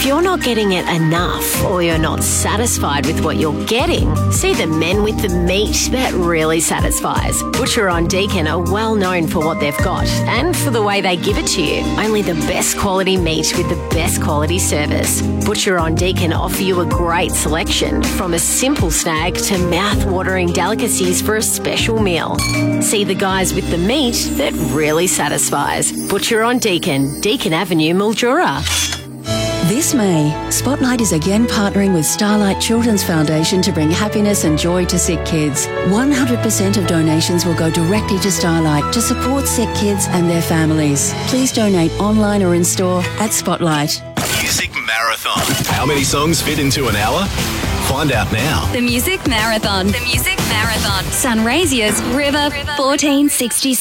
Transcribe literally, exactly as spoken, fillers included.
you're not getting it enough or you're not satisfied with what you're getting, see the men with the meat that really satisfies. Butcher on Deakin are well known for what they've got and for the way they give it to you. Only the best quality meat with the best quality service. Butcher on Deakin offer you a great selection, from a simple snag to mouth-watering delicacies for a special meal. See the guys with the meat that really satisfies. Butcher on Deakin, Deakin Avenue, Mildura. This May, Spotlight is again partnering with Starlight Children's Foundation to bring happiness and joy to sick kids. one hundred percent of donations will go directly to Starlight to support sick kids and their families. Please donate online or in store at Spotlight. Music Marathon. How many songs fit into an hour? Find out now. The Music Marathon. The Music Marathon. Sunraysia's River fourteen sixty-six.